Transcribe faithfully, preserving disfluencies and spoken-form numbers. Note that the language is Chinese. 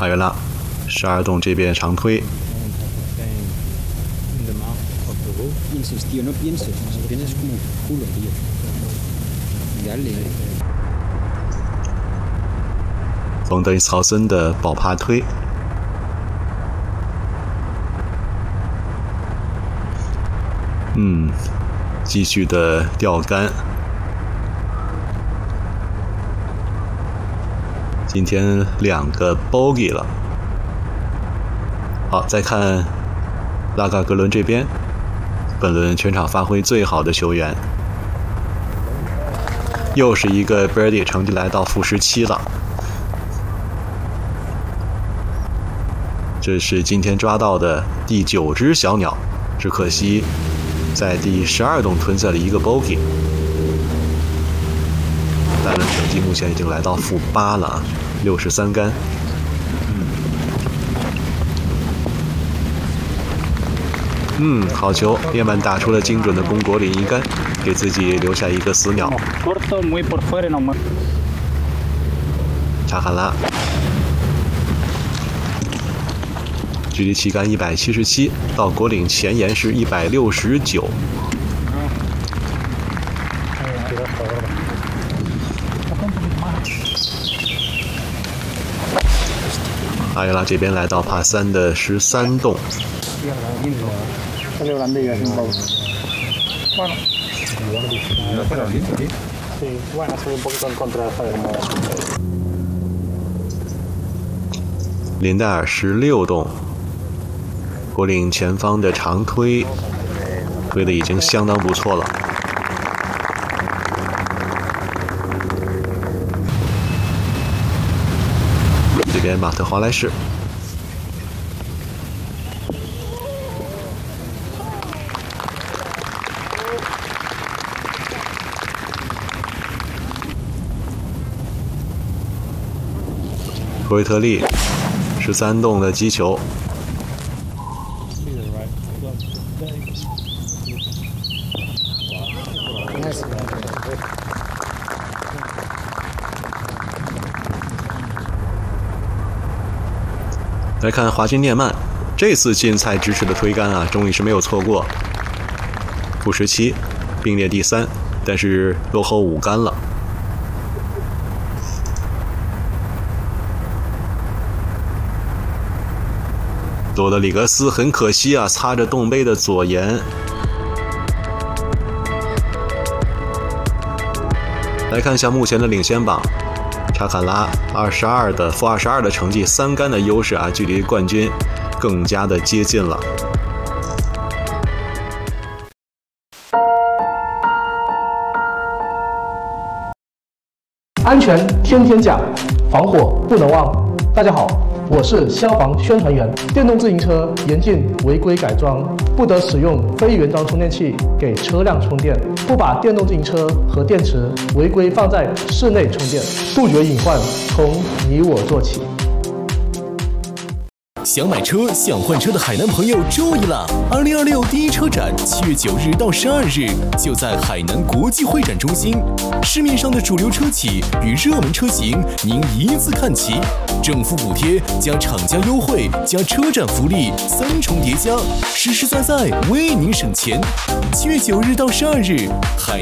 还有了，十二洞这边长推。冯德里斯豪森的宝帕推。嗯，继续的钓竿。今天两个 bogey 了。好，再看拉嘎格伦这边，本轮全场发挥最好的球员，又是一个 birdie， 成绩来到负十七了。这是今天抓到的第九只小鸟，只可惜在第十二洞吞下了一个 bogey。单轮成绩目前已经来到负八了，六十三杆。嗯，好球！列曼打出了精准的攻果岭一杆，给自己留下一个死鸟。查罕拉，距离旗杆一百七十七，到果岭前沿是一百六十九。阿尤拉这边来到帕三的十三洞。林戴尔十六洞，果岭前方的长推，推的已经相当不错了。这边马特华莱士。科维特利十三洞的击球，来看华金涅曼，这次竞赛支持的推杆啊，终于是没有错过。负十七，并列第三，但是落后五杆了。罗德里格斯很可惜啊，擦着洞杯的左沿。来看一下目前的领先榜，查坎拉二十二的负二十二的成绩，三杆的优势啊，距离冠军更加的接近了。 安全天天讲，防火不能忘。大家好，我是消防宣传员。电动自行车严禁违规改装，不得使用非原装充电器给车辆充电，不把电动自行车和电池违规放在室内充电，杜绝隐患从你我做起。 想买车、想换车的海南朋友注意了！二零二六第一车展七月九日到十二日就在海南国际会展中心，市面上的主流车企与热门车型您一字看齐，政府补贴加厂家优惠加车展福利三重叠加，实实在在为您省钱。七月九日到十二日，海